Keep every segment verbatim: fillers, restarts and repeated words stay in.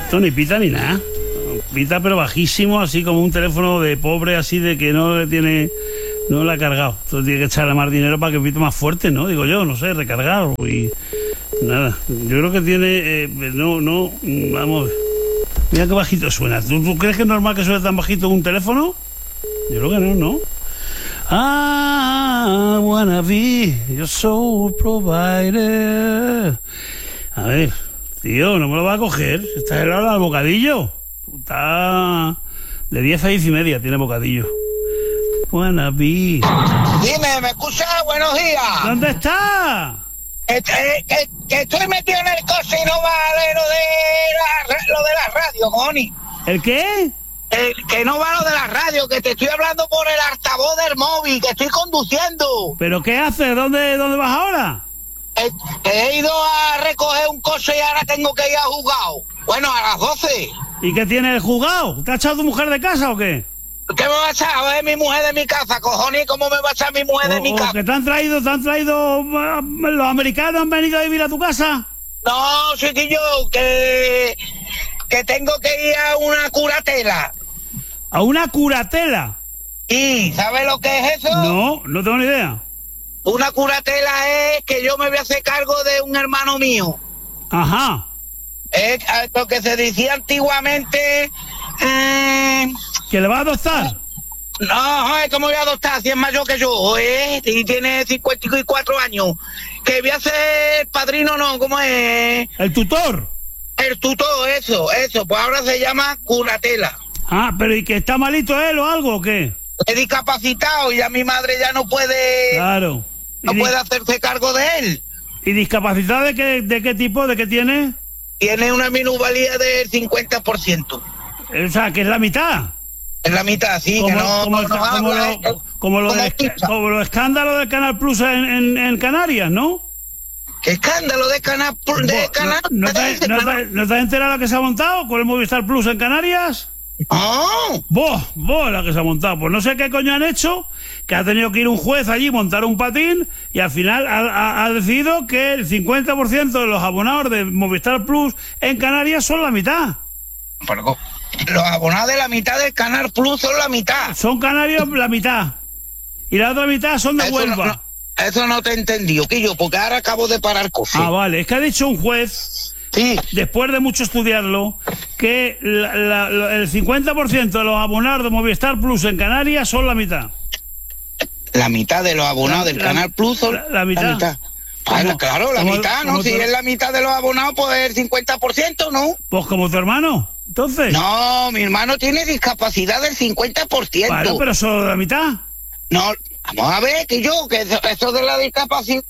Esto ni pita ni nada. Pita pero bajísimo, así como un teléfono de pobre, así de que no le tiene... No le ha cargado. Entonces tiene que echarle más dinero para que pite más fuerte, ¿no? Digo yo, no sé, recargar y... Nada. Yo creo que tiene... Eh, no, no... Vamos a ver. Mira qué bajito suena. ¿Tú, ¿Tú crees que es normal que suene tan bajito un teléfono? Yo creo que no, ¿no? I wanna be your soul provider. A ver, tío, no me lo va a coger. ¿Estás en la hora del bocadillo? Está de diez a diez y media, tiene bocadillo. Wanna be. Dime, ¿me escuchas? Buenos días. ¿Dónde está? Que, que, que, que estoy metido en el coche y no vale lo de la, lo de la radio, Moni. ¿El qué? El, que no va lo de la radio, que te estoy hablando por el altavoz del móvil, que estoy conduciendo. ¿Pero qué haces? ¿Dónde, dónde vas ahora? He, he ido a recoger un coche y ahora tengo que ir a juzgado. Bueno, a las doce. ¿Y qué tiene el juzgado? ¿Te ha echado tu mujer de casa o qué? ¿Qué me va a echar? A ver, mi mujer de mi casa, cojones, ¿cómo me va a echar mi mujer o, de mi o casa? ¿Que te han traído, te han traído... ¿Los americanos han venido a vivir a tu casa? No, chiquillo, que... que tengo que ir a una curatela. ¿A una curatela? ¿Y sabes lo que es eso? No, no tengo ni idea. Una curatela es que yo me voy a hacer cargo de un hermano mío. Ajá. Es lo que se decía antiguamente... Eh, ¿Que le va a adoptar? No, joder, ¿cómo voy a adoptar? Si es mayor que yo, ¿eh? Y tiene cincuenta y cuatro años. Que voy a ser padrino, no, ¿cómo es? ¿El tutor? El tutor, eso, eso. Pues ahora se llama curatela. Ah, pero ¿y que está malito él o algo o qué? Es discapacitado y ya mi madre ya no puede... Claro. No puede hacerse cargo de él. ¿Y discapacidad de qué, de qué tipo? ¿De qué tiene? Tiene una minusvalía del cincuenta por ciento. O sea, que es la mitad. Es la mitad, sí, como, que no, como, no, no como, habla, lo, eh, como, lo como de, pizza. como los escándalos del Canal Plus en, en, en Canarias, ¿no? ¿Qué escándalo de Canal Plus? De ¿No, Canal, no, te, no, te, ¿No te has enterado la que se ha montado con el Movistar Plus en Canarias? Oh. Vos, vos la que se ha montado. Pues no sé qué coño han hecho, que ha tenido que ir un juez allí, montar un patín, y al final ha, ha, ha decidido que el cincuenta por ciento de los abonados de Movistar Plus en Canarias son la mitad. Pero los abonados de la mitad del Canal Plus son la mitad. Son canarios la mitad. Y la otra mitad son de eso Huelva. No, no, eso no te he entendido, Quillo, porque ahora acabo de parar cosas. Ah, vale. Es que ha dicho un juez... Sí. Después de mucho estudiarlo, que la, la, la, el cincuenta por ciento de los abonados de Movistar Plus en Canarias son la mitad. La mitad de los abonados la, del la, Canal Plus son la, la mitad. La mitad. Bueno, claro, la como, mitad, ¿no? Si es la mitad de los abonados, pues el cincuenta por ciento, ¿no? Pues como tu hermano, entonces. No, mi hermano tiene discapacidad del cincuenta por ciento. Bueno, pero solo la mitad. No, vamos a ver, que yo, que eso, eso de la discapacidad...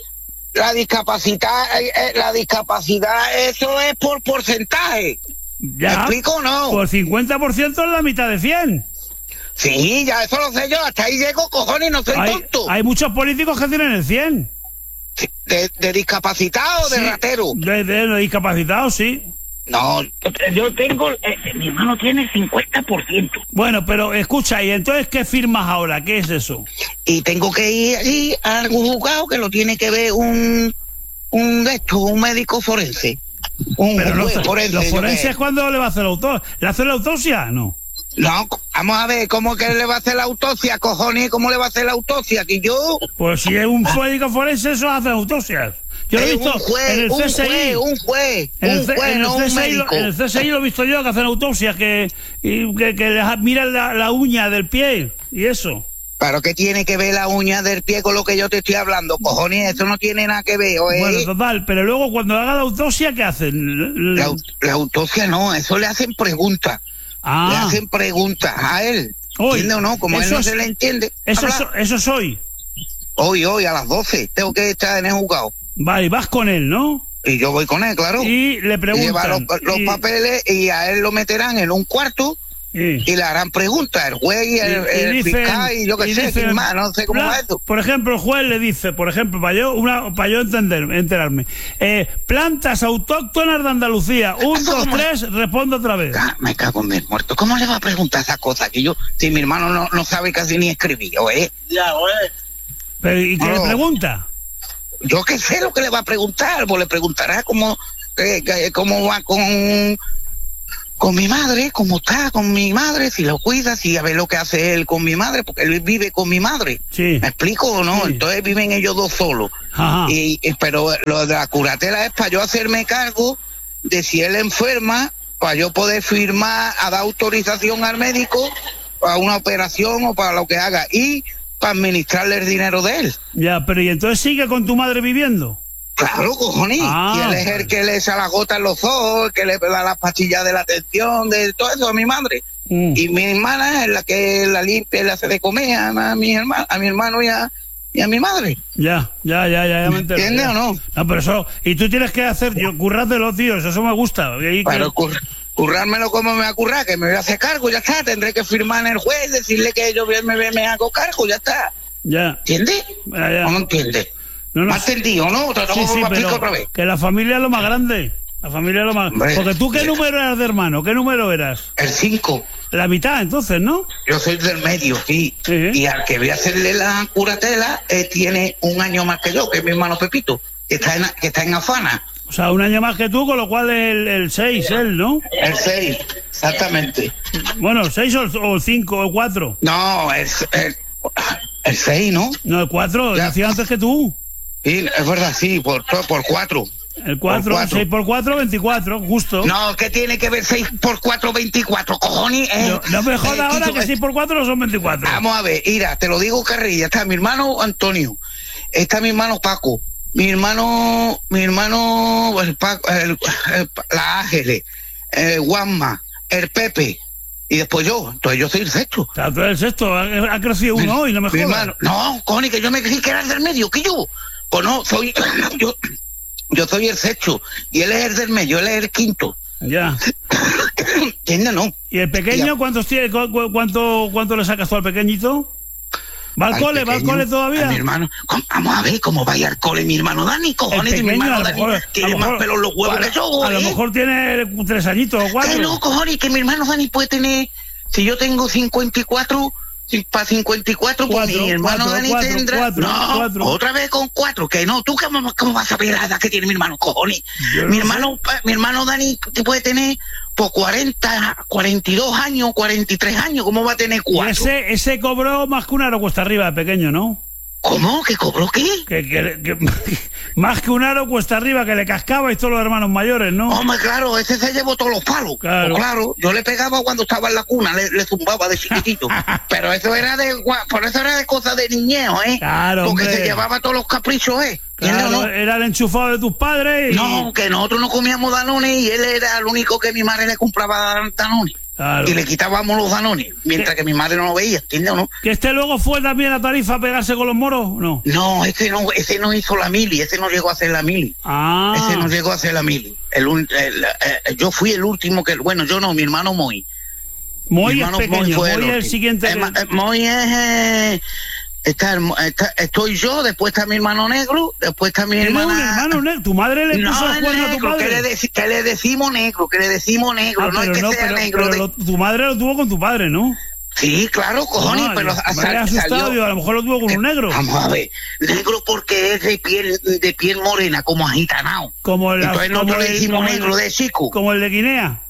La discapacidad, eh, la discapacidad, eso es por porcentaje. Ya, ¿Me explico o no? Por cincuenta por ciento es la mitad de cien. Sí, ya eso lo sé yo, hasta ahí llego, cojones, no soy hay, tonto. Hay muchos políticos que tienen el cien. ¿De, de discapacitado o de sí, ratero? De, de, de discapacitado, sí. No, yo tengo, eh, mi hermano tiene cincuenta por ciento. Bueno, pero escucha, ¿y entonces qué firmas ahora? ¿Qué es eso? Y tengo que ir allí a algún juzgado que lo tiene que ver un, un de estos, un médico forense. Un pero juez, los, forense, los forenses, ¿cuándo le va a hacer la autopsia? ¿Le hace la autopsia? No. No, vamos a ver, ¿cómo que le va a hacer la autopsia, cojones? ¿Cómo le va a hacer la autopsia? Que yo... Pues si es un médico forense, eso hace autopsias. Yo lo he visto un juez, en el C S I. Un juez, en el, un juez, en el no un C S I, médico. En el C S I lo he visto yo, que hacen autopsias, que, y, que, que les miran la, la uña del pie y eso. ¿Pero qué tiene que ver la uña del pie con lo que yo te estoy hablando? Cojones, eso no tiene nada que ver, ¿eh? Bueno, total, pero luego cuando haga la autopsia, ¿qué hacen? La, la autopsia no, eso le hacen preguntas. Ah. Le hacen preguntas a él. Hoy, ¿Entiende o no? Como él no es, se le entiende. Eso, so, eso soy. Hoy, hoy, a las doce. Tengo que estar en el juzgado. Vale, y vas con él, ¿no? Y yo voy con él, claro. Y le preguntan. Y lleva los, los y... papeles y a él lo meterán en un cuarto. Sí. Y le harán preguntas, el juez y el, y, el y dicen, fiscal y yo qué sé, dicen, más, no sé cómo va eso. Por ejemplo, el juez le dice, por ejemplo, para yo, una, para yo entender, enterarme, eh, plantas autóctonas de Andalucía, un, dos, tres, responde otra vez. Me cago en mis muertos. ¿Cómo le va a preguntar esa cosa? Que yo, si mi hermano no, no sabe casi ni escribir, ¿eh? Ya, güey. Pero, ¿y qué no. le pregunta? Yo qué sé lo que le va a preguntar, pues le preguntará cómo, eh, cómo va con... con mi madre, como está con mi madre, si lo cuida, si a ver lo que hace él con mi madre, porque él vive con mi madre. Sí. ¿Me explico o no? Sí. Entonces viven ellos dos solos. Ajá. Y, y pero lo de la curatela es para yo hacerme cargo de si él enferma, para yo poder firmar, a dar autorización al médico para una operación o para lo que haga, y para administrarle el dinero de él. Ya, pero ¿y entonces sigue con tu madre viviendo? Claro, cojones. Ah, y él es el que le echa la gota en los ojos, el que le da las pastillas de la atención, de todo eso a mi madre. Mm. Y mi hermana es la que la limpia y le hace de comer a, a mi hermano, a mi hermano y a, y a mi madre. Ya, ya, ya, ya, ya me entero. ¿Entiendes ya. o no? No, pero eso... Y tú tienes que hacer... Yo, currátelo, tío, eso me gusta. Y Pero que- cur- currármelo como me va a currar, que me voy a hacer cargo, ya está. Tendré que firmar en el juez, decirle que yo me, me, me hago cargo, ya está. Ya, ¿Entiendes? ya, ya. ¿O no entiendes? No, no, ¿Me has entendido, no? Te lo sí, sí, explico pero otra vez. que la familia es lo más grande. La familia es lo más... Hombre. Porque tú, ¿qué número eras de hermano? ¿Qué número eras? El cinco. La mitad, entonces, ¿no? Yo soy del medio, sí. Sí. Y al que voy a hacerle la curatela eh, tiene un año más que yo, que es mi hermano Pepito, que está en, que está en Afana. O sea, un año más que tú, con lo cual el, el seis, él, ¿no? El seis, exactamente. Bueno, el seis o el, o el cinco o el cuatro. No, el, el, el seis, ¿no? No, el cuatro, Ya. nació antes que tú. Sí, es verdad, sí, por, por cuatro. El cuatro, Por cuatro. seis por cuatro, veinticuatro, justo. No, ¿qué tiene que ver seis por cuatro, veinticuatro, cojones? Eh, No, no me eh, jodas ahora Kiko, que eh, seis por cuatro no son veinticuatro. Vamos a ver, mira, te lo digo carrilla, está mi hermano Antonio, está mi hermano Paco, mi hermano, mi hermano, el Paco, el, el- la Ángeles, el Juanma, el Pepe, y después yo, entonces yo soy el sexto. O sea, tú eres el sexto, ha, ha crecido uno hoy, no me Mi jodas. hermano, no, cojones, que yo me creí que era el del medio, que yo, pues no, soy, yo, yo soy el sexto, y él es el del medio, él es el quinto. Ya. ¿Entiendes? No. ¿Y el pequeño Ya. cuántos tiene? cu- cu- ¿Cuánto, cuánto le sacas tú al pequeñito? ¿Va al Al cole? ¿Va al pequeño, cole a todavía? mi hermano, ¿cómo- vamos a ver cómo vaya al cole mi hermano Dani, cojones, El que mi pequeño, hermano a lo Dani mejor- a tiene lo más mejor- pelo en los huevos a- que yo, A lo ¿eh? mejor tiene tres añitos o cuatro. Que no, cojones, que mi hermano Dani puede tener, si yo tengo cincuenta y cuatro, para cincuenta y cuatro, pues Cuatro, mi hermano cuatro, Dani cuatro, tendrá, cuatro, no, cuatro. otra vez con cuatro, que no, tú cómo, cómo vas a ver la edad que tiene mi hermano, cojones. Yo no Mi sé. hermano, pa- mi hermano Dani que puede tener por cuarenta, cuarenta y dos años, cuarenta y tres años, ¿cómo va a tener Y cuatro? ese, ese cobró más que un aro cuesta arriba de pequeño, ¿no? ¿Cómo? ¿Que cobró qué? Que, que- que- más que un aro cuesta arriba que le cascaba y todos los hermanos mayores, ¿no? Hombre, claro, ese se llevó todos los palos. Claro. Pues claro, yo le pegaba cuando estaba en la cuna, le, le zumbaba de chiquitito. Pero eso era de, gua- por eso era de cosas de niñeo, ¿eh? Claro, Porque hombre. se llevaba todos los caprichos, ¿eh? ¿Entiendes o Claro, no? era el enchufado de tus padres y... No, que nosotros no comíamos danones y él era el único que mi madre le compraba danones. Claro. Y le quitábamos los danones, mientras que mi madre no lo veía, ¿entiendes o no? ¿Que este luego fue también a Tarifa a pegarse con los moros? No. No, ese no, ese no hizo la mili, ese no llegó a hacer la mili. Ah. Ese no llegó a hacer la mili. El, un- el, eh, yo fui el último que, bueno, yo no, mi hermano Moy. Moy Mi es hermano pequeño, fue Moy es el último. siguiente... Eh, ma- eh, Moy es... eh, está el- está- estoy yo, después está mi hermano negro, después está mi ¿Tienes hermana... un hermano negro? ¿Tu madre le puso No, el el cuerno a tu negro, que padre? le, deci- que le decimos negro, que le decimos negro, Ah, no es pero que no, sea pero, negro. pero de- lo- tu madre lo tuvo con tu padre, ¿no? Sí, claro, cojones, Ah, pero me sal- había asustado, salió... digo, a lo mejor lo tuvo con un negro. Vamos a ver, negro porque es de piel, de piel morena, como agitanao. Como el, Entonces como nosotros le el- decimos como el- negro de chico. como el de Guinea.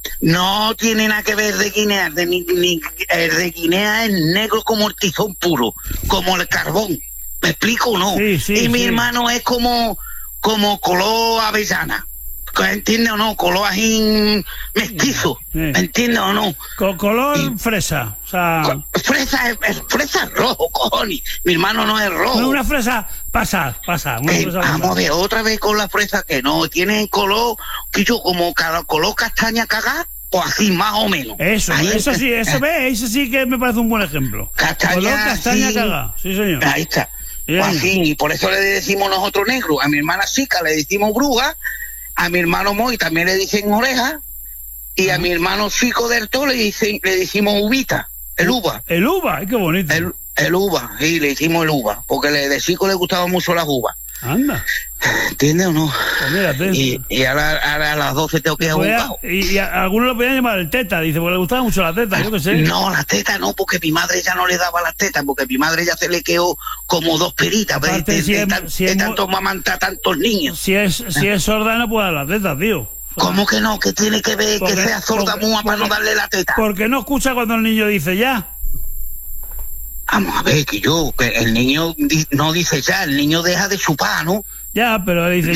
No tiene nada que ver de Guinea, de, ni, ni- el de Guinea es negro como el tizón puro, como el carbón. ¿Me explico o no? Sí, sí, y mi sí. hermano es como, como color avellana. ¿Entiendes o no? Color ajín mestizo. Sí. ¿Entiendes o no? Con color Sí. fresa. O sea, Co- Fresa es, es- fresa es rojo, cojones. Mi hermano no es rojo. no, una fresa pasa, pasa. Una Eh, fresa vamos a pasa. ver, otra vez con la fresa que no, tiene color, que yo como ca- color castaña cagada, o así más o menos. Eso, Ahí eso está. sí, eso ve, eso sí que me parece un buen ejemplo. Castaña, Color castaña sí. cagada. Sí, señor. Ahí está. Bien. O así, y por eso le decimos nosotros negro. A mi hermana chica le decimos bruja, a mi hermano Moy también le dicen oreja, y a mi hermano chico del todo le dicen, le decimos uvita, el uva. El uva, ay, qué bonito. El, el uva, sí, le hicimos el uva, porque le, de chico le gustaban mucho las uvas. Anda, ¿Entiendes o no? pues mírate. Y, y ahora, ahora a las doce tengo que ir a un Podía- cao. y, y a- algunos lo podían llamar el teta, dice, porque le gustaba mucho la teta, yo qué sé. No, las tetas no, porque mi madre ya no le daba las tetas, porque mi madre ya se le quedó como dos peritas, Aparte, de, de- si de es- tan- si de es tanto mu- mamantar tantos niños. Si es, si es sorda no puede dar la teta, tío. O ¿Cómo que no? ¿Qué tiene que ver Porque- que sea sorda-muda para no porque- darle la teta? Porque no escucha cuando el niño dice ya. Vamos a ver, que yo, que el niño di- no dice ya, el niño deja de chupar, ¿no? Ya, pero él dice